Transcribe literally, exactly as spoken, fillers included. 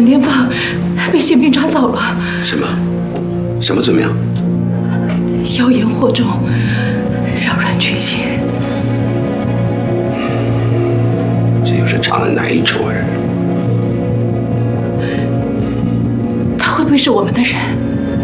陈天放被宪兵抓走了。 什么？什么罪名？ 妖言惑众，扰乱军心。 这又是唱的哪一出啊？ 他会不会是我们的人？